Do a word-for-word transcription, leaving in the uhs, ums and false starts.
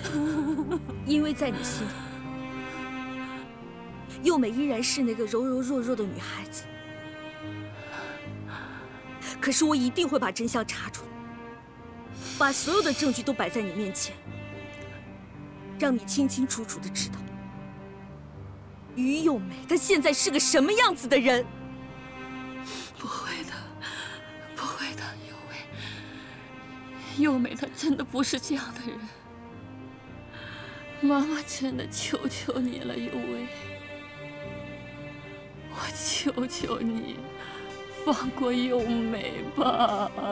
因为在你心里，幼美依然是那个柔柔弱弱的女孩子。可是我一定会把真相查出来，把所有的证据都摆在你面前，让你清清楚楚的知道，于幼美她现在是个什么样子的人。 不会的，不会的，幼薇，幼美她真的不是这样的人。妈妈真的求求你了，幼薇，我求求你，放过幼美吧。